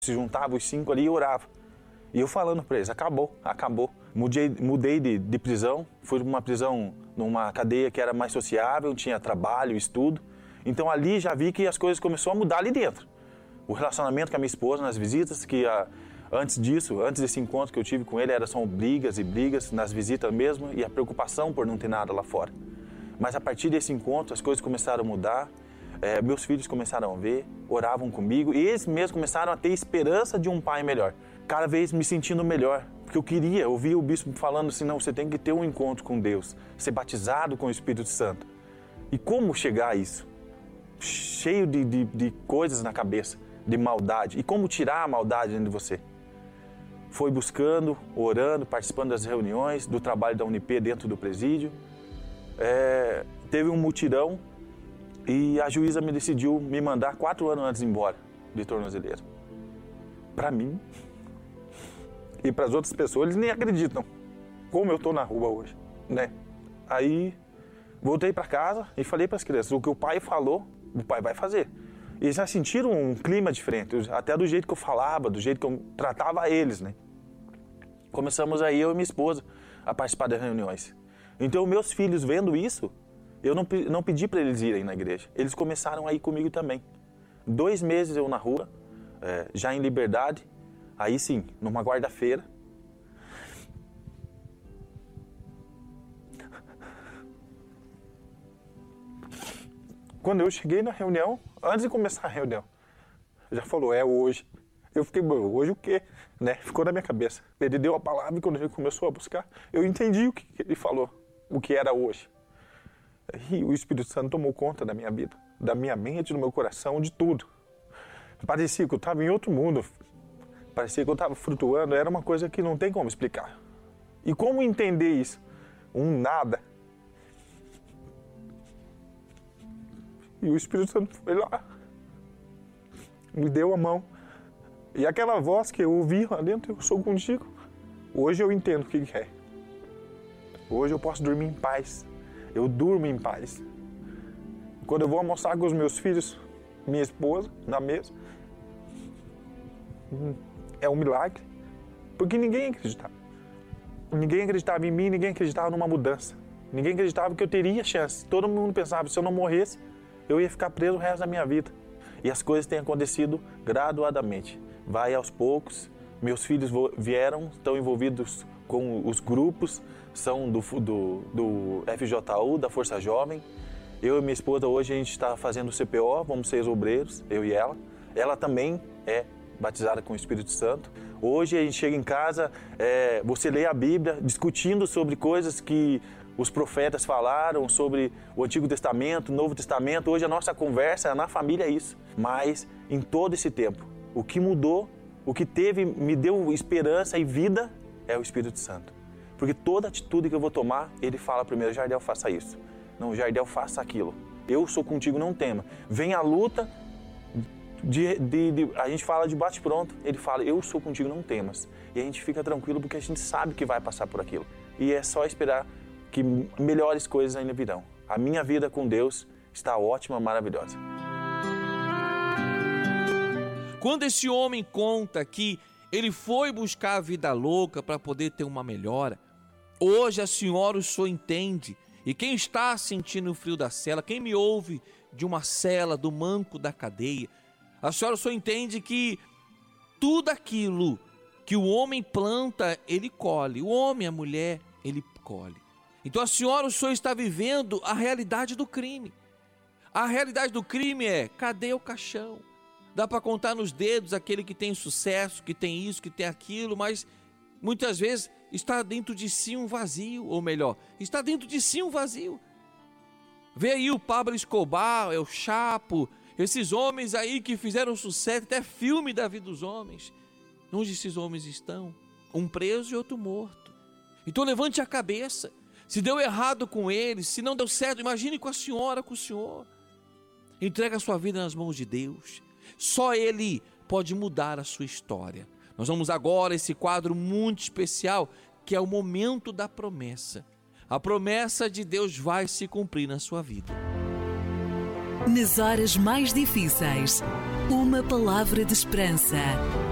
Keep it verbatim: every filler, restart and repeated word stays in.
Se juntavam os cinco ali e orava. E eu falando para eles, acabou, acabou. Mudei, mudei de, de prisão, fui para uma prisão numa cadeia que era mais sociável, tinha trabalho, estudo. Então ali já vi que as coisas começaram a mudar ali dentro. O relacionamento com a minha esposa nas visitas, que a, antes disso, antes desse encontro que eu tive com ele, era só brigas e brigas nas visitas mesmo, e a preocupação por não ter nada lá fora. Mas a partir desse encontro as coisas começaram a mudar, é, meus filhos começaram a ver, oravam comigo, e eles mesmos começaram a ter esperança de um pai melhor. Cada vez me sentindo melhor, porque eu queria, eu ouvia o bispo falando assim, não, você tem que ter um encontro com Deus, ser batizado com o Espírito Santo. E como chegar a isso? Cheio de, de, de coisas na cabeça, de maldade. E como tirar a maldade dentro de você? Foi buscando, orando, participando das reuniões, do trabalho da Unip dentro do presídio. É, teve um mutirão e a juíza me decidiu me mandar quatro anos antes embora de tornozeleira. Para mim e para as outras pessoas, eles nem acreditam como eu estou na rua hoje, né? Aí voltei para casa e falei para as crianças, o que o pai falou, o pai vai fazer. Eles já sentiram um clima diferente, até do jeito que eu falava, do jeito que eu tratava eles, né? Começamos aí, eu e minha esposa, a participar das reuniões. Então, meus filhos vendo isso, eu não, não pedi para eles irem na igreja. Eles começaram a ir comigo também. Dois meses eu na rua, é, já em liberdade, aí sim, numa quarta-feira. Quando eu cheguei na reunião, antes de começar a reunião, já falou, é hoje. Eu fiquei, hoje o quê? Né? Ficou na minha cabeça. Ele deu a palavra e quando ele começou a buscar, eu entendi o que ele falou, o que era hoje. E o Espírito Santo tomou conta da minha vida, da minha mente, do meu coração, de tudo. Parecia que eu estava em outro mundo, parecia que eu estava flutuando, era uma coisa que não tem como explicar. E como entender isso? Um nada. E o Espírito Santo foi lá, me deu a mão. E aquela voz que eu ouvi lá dentro, eu sou contigo. Hoje eu entendo o que é. Hoje eu posso dormir em paz. Eu durmo em paz. Quando eu vou almoçar com os meus filhos, minha esposa, na mesa, é um milagre. Porque ninguém acreditava. Ninguém acreditava em mim, ninguém acreditava numa mudança. Ninguém acreditava que eu teria chance. Todo mundo pensava, se eu não morresse, eu ia ficar preso o resto da minha vida. E as coisas têm acontecido graduadamente. Vai aos poucos. Meus filhos vieram, estão envolvidos com os grupos, são do, do, do F J U, da Força Jovem. Eu e minha esposa, hoje a gente está fazendo o C P O, vamos ser obreiros, eu e ela. Ela também é batizada com o Espírito Santo. Hoje a gente chega em casa, é, você lê a Bíblia, discutindo sobre coisas que os profetas falaram, sobre o Antigo Testamento, o Novo Testamento. Hoje a nossa conversa na família é isso. Mas em todo esse tempo, o que mudou, o que teve, me deu esperança e vida é o Espírito Santo. Porque toda atitude que eu vou tomar, ele fala primeiro, Jardel, faça isso. Não, Jardel, faça aquilo. Eu sou contigo, não tema. Vem a luta, de, de, de, a gente fala de bate-pronto, ele fala, eu sou contigo, não temas. E a gente fica tranquilo porque a gente sabe que vai passar por aquilo. E é só esperar que melhores coisas ainda virão. A minha vida com Deus está ótima, maravilhosa. Quando esse homem conta que ele foi buscar a vida louca para poder ter uma melhora, hoje a senhora o senhor entende. E quem está sentindo o frio da cela, quem me ouve de uma cela, do manco da cadeia, a senhora o senhor entende que tudo aquilo que o homem planta, ele colhe. O homem, a mulher, ele colhe. Então a senhora, o senhor está vivendo a realidade do crime. A realidade do crime é, cadê o caixão? Dá para contar nos dedos aquele que tem sucesso, que tem isso, que tem aquilo, mas muitas vezes está dentro de si um vazio, ou melhor, está dentro de si um vazio. Vê aí o Pablo Escobar, é o Chapo, esses homens aí que fizeram sucesso, até filme da vida dos homens. Onde esses homens estão? Um preso e outro morto. Então levante a cabeça. Se deu errado com eles, se não deu certo, imagine com a senhora, com o senhor. Entrega a sua vida nas mãos de Deus. Só Ele pode mudar a sua história. Nós vamos agora a esse quadro muito especial, que é o momento da promessa. A promessa de Deus vai se cumprir na sua vida. Nas horas mais difíceis, uma palavra de esperança.